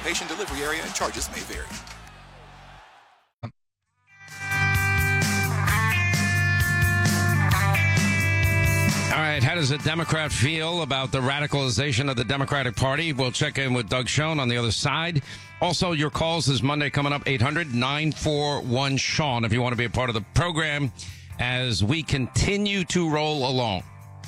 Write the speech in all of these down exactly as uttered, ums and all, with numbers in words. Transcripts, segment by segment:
location, delivery area, and charges may vary. All right, how does a Democrat feel about the radicalization of the Democratic Party? We'll check in with Doug Schoen on the other side. Also, your calls this Monday coming up, eight hundred nine four one Sean, if you want to be a part of the program as we continue to roll along.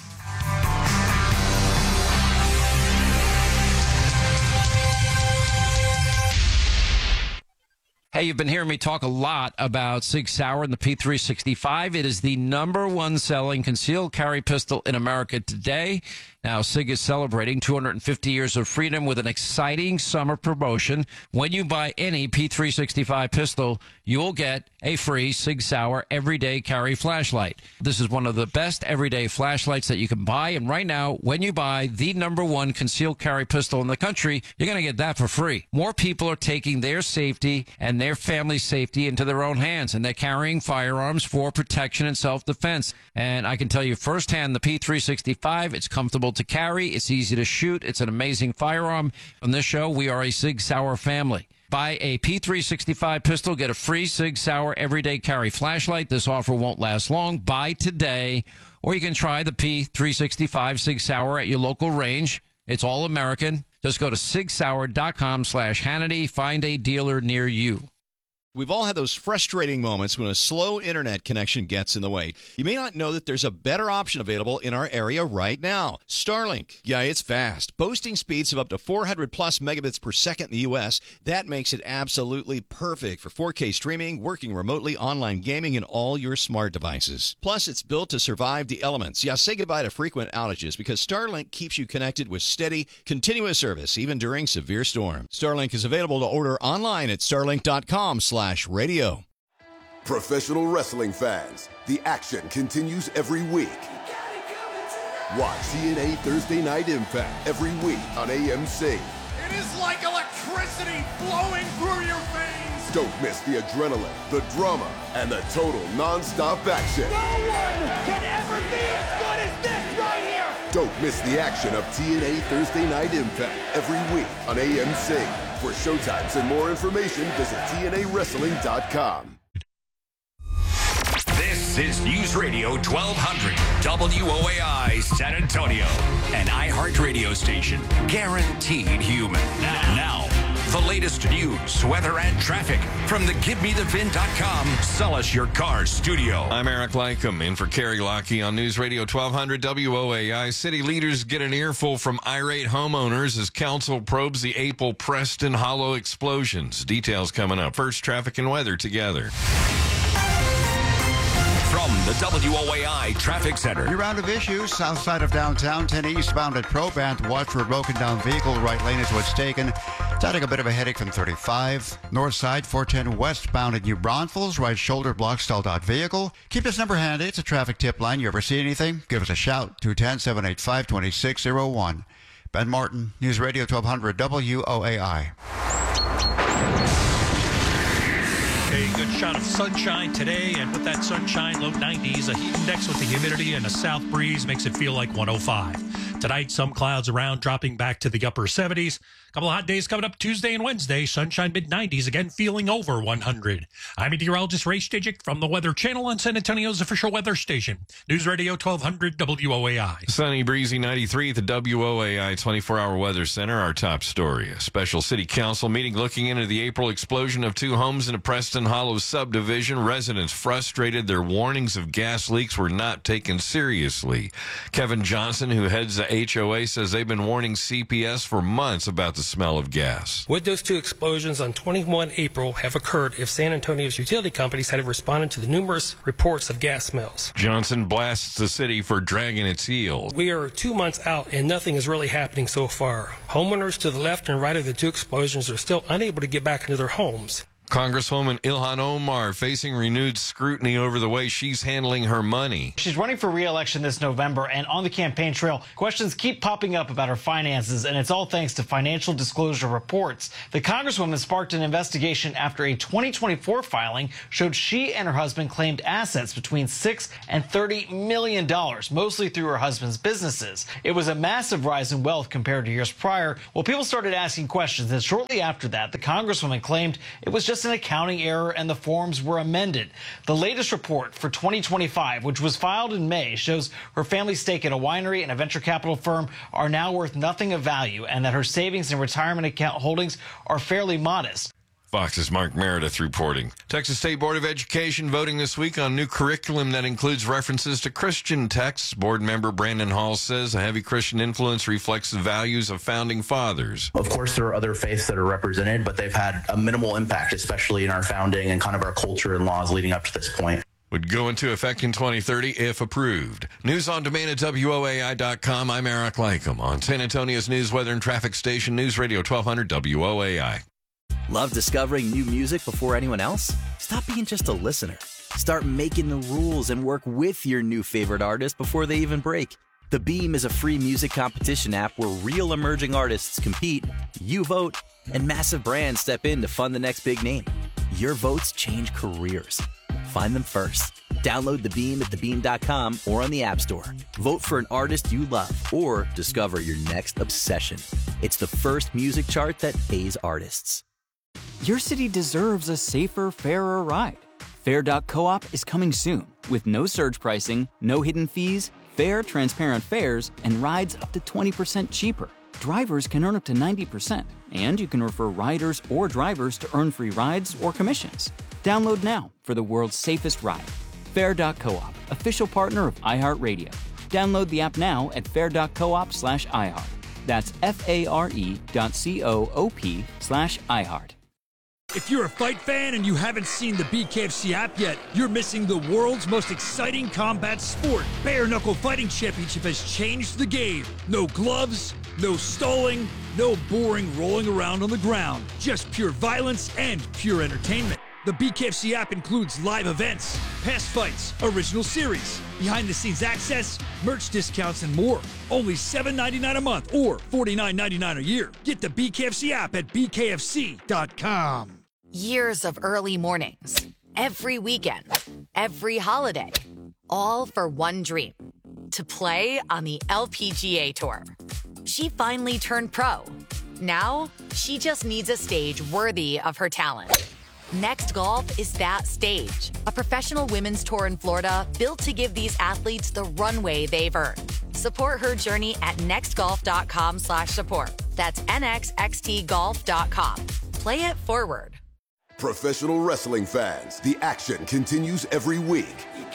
Hey, you've been hearing me talk a lot about Sig Sauer and the P three sixty-five. It is the number one selling concealed carry pistol in America today. Now, Sig is celebrating two hundred fifty years of freedom with an exciting summer promotion. When you buy any P three sixty-five pistol, you'll get a free Sig Sauer everyday carry flashlight. This is one of the best everyday flashlights that you can buy. And right now, when you buy the number one concealed carry pistol in the country, you're going to get that for free. More people are taking their safety and their family's safety into their own hands, and they're carrying firearms for protection and self-defense. And I can tell you firsthand, the P three sixty-five, it's comfortable to carry, it's easy to shoot, it's an amazing firearm. On this show, we are a Sig Sauer family. Buy a P three sixty-five pistol, get a free Sig Sauer everyday carry flashlight. This offer won't last long. Buy today, or you can try the P three sixty-five Sig Sauer at your local range. It's all American. Just go to sig sauer dot com slash Hannity. Find a dealer near you. We've all had those frustrating moments when a slow internet connection gets in the way. You may not know that there's a better option available in our area right now. Starlink. Yeah, it's fast. Boasting speeds of up to four hundred plus megabits per second in the U S. That makes it absolutely perfect for four K streaming, working remotely, online gaming, and all your smart devices. Plus, it's built to survive the elements. Yeah, say goodbye to frequent outages because Starlink keeps you connected with steady, continuous service, even during severe storms. Starlink is available to order online at starlink dot com slash radio. Professional wrestling fans, the action continues every week. Watch T N A Thursday Night Impact every week on A M C. It is like electricity flowing through your veins. Don't miss the adrenaline, the drama, and the total non-stop action. No one can ever be as good as this right here. Don't miss the action of T N A Thursday Night Impact every week on A M C. For showtimes and more information, visit T N A wrestling dot com. This is News Radio twelve hundred W O A I San Antonio, an iHeartRadio station guaranteed human. Now, now, the latest news, weather, and traffic from the give me the vin dot com Sell Us Your Car studio. I'm Eric Lycum in for Kerry Lockie on News Radio twelve hundred W O A I. City leaders get an earful from irate homeowners as council probes the April Preston Hollow explosions. Details coming up. First, traffic and weather together. From the W O A I Traffic Center. Your round of issues, south side of downtown, ten eastbound at Probant. Watch for a broken down vehicle. Right lane is what's taken. It's adding a bit of a headache from thirty-five. North side, four ten westbound at New Braunfels. Right shoulder block, stalled out vehicle. Keep this number handy. It's a traffic tip line. You ever see anything? Give us a shout. two one zero, seven eight five, two six zero one. Ben Martin, News Radio twelve hundred W O A I. A good shot of sunshine today, and with that sunshine, low nineties, a heat index with the humidity and a south breeze makes it feel like one oh five. Tonight, some clouds around, dropping back to the upper seventies. A couple of hot days coming up Tuesday and Wednesday. Sunshine mid nineties, again feeling over one hundred. I'm meteorologist Ray Stajic from the Weather Channel on San Antonio's official weather station. News Radio twelve hundred W O A I. Sunny, breezy ninety-three at the W O A I twenty-four hour Weather Center. Our top story. A special city council meeting looking into the April explosion of two homes in a Preston Hollow subdivision. Residents frustrated their warnings of gas leaks were not taken seriously. Kevin Johnson, who heads the H O A, says they've been warning C P S for months about the smell of gas. Would those two explosions on twenty-first April have occurred if San Antonio's utility companies had responded to the numerous reports of gas smells? Johnson blasts the city for dragging its heels. We are two months out and nothing is really happening so far. Homeowners to the left and right of the two explosions are still unable to get back into their homes. Congresswoman Ilhan Omar facing renewed scrutiny over the way she's handling her money. She's running for re-election this November, and on the campaign trail, questions keep popping up about her finances, and it's all thanks to financial disclosure reports. The Congresswoman sparked an investigation after a twenty twenty-four filing showed she and her husband claimed assets between six and thirty million dollars, mostly through her husband's businesses. It was a massive rise in wealth compared to years prior. Well, people started asking questions, and shortly after that, the Congresswoman claimed it was just an accounting error and the forms were amended. The latest report for twenty twenty-five, which was filed in May, shows her family's stake in a winery and a venture capital firm are now worth nothing of value, and that her savings and retirement account holdings are fairly modest. Fox's Mark Meredith reporting. Texas State Board of Education voting this week on new curriculum that includes references to Christian texts. Board member Brandon Hall says a heavy Christian influence reflects the values of founding fathers. Of course, there are other faiths that are represented, but they've had a minimal impact, especially in our founding and kind of our culture and laws leading up to this point. Would go into effect in twenty thirty if approved. News on demand at W O A I dot com. I'm Eric Lycom on San Antonio's news, weather, and traffic station, News Radio twelve hundred W O A I. Love discovering new music before anyone else? Stop being just a listener. Start making the rules and work with your new favorite artist before they even break. The Beam is a free music competition app where real emerging artists compete, you vote, and massive brands step in to fund the next big name. Your votes change careers. Find them first. Download The Beam at the beam dot com or on the App Store. Vote for an artist you love or discover your next obsession. It's the first music chart that pays artists. Your city deserves a safer, fairer ride. Fair dot coop is coming soon with no surge pricing, no hidden fees, fair, transparent fares, and rides up to twenty percent cheaper. Drivers can earn up to ninety percent, and you can refer riders or drivers to earn free rides or commissions. Download now for the world's safest ride. Fair dot coop, official partner of iHeartRadio. Download the app now at fair dot coop slash iHeart. That's F-A-R-E dot C-O-O-P slash iHeart. If you're a fight fan and you haven't seen the B K F C app yet, you're missing the world's most exciting combat sport. Bare Knuckle Fighting Championship has changed the game. No gloves, no stalling, no boring rolling around on the ground. Just pure violence and pure entertainment. The B K F C app includes live events, past fights, original series, behind-the-scenes access, merch discounts, and more. Only seven dollars and ninety-nine cents a month or forty-nine dollars and ninety-nine cents a year. Get the B K F C app at B K F C dot com. Years of early mornings, every weekend, every holiday, all for one dream, to play on the L P G A Tour. She finally turned pro. Now, she just needs a stage worthy of her talent. Next Golf is that stage, a professional women's tour in Florida built to give these athletes the runway they've earned. Support her journey at next golf dot com slash support. That's N X X T golf dot com. Play it forward. Professional wrestling fans, the action continues every week.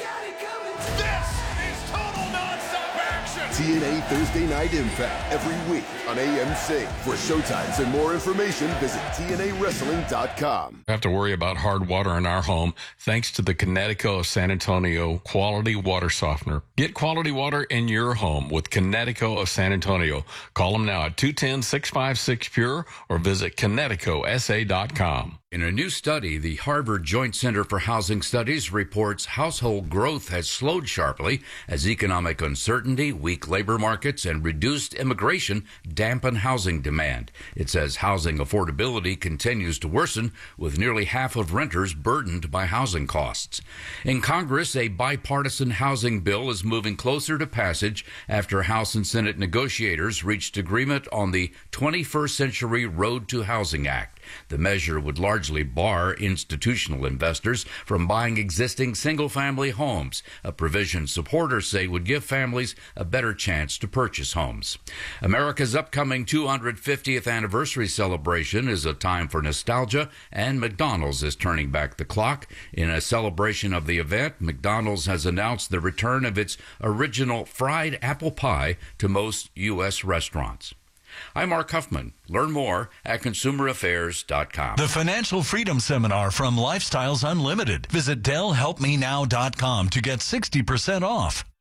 This is total nonstop action. T N A Thursday Night Impact every week on A M C. For showtimes and more information, visit T N A wrestling dot com. We have to worry about hard water in our home thanks to the Connecticut of San Antonio Quality Water Softener. Get quality water in your home with Connecticut of San Antonio. Call them now at two one zero, six five six, P U R E or visit Connecticut S A dot com. In a new study, the Harvard Joint Center for Housing Studies reports household growth has slowed sharply as economic uncertainty, weak labor markets, and reduced immigration dampen housing demand. It says housing affordability continues to worsen, with nearly half of renters burdened by housing costs. In Congress, a bipartisan housing bill is moving closer to passage after House and Senate negotiators reached agreement on the twenty-first Century Road to Housing Act. The measure would largely bar institutional investors from buying existing single-family homes, a provision supporters say would give families a better chance to purchase homes. America's upcoming two hundred fiftieth anniversary celebration is a time for nostalgia, and McDonald's is turning back the clock. In a celebration of the event, McDonald's has announced the return of its original fried apple pie to most U S restaurants. I'm Mark Huffman. Learn more at consumer affairs dot com. The Financial Freedom Seminar from Lifestyles Unlimited. Visit Dell Help Me Now dot com to get sixty percent off.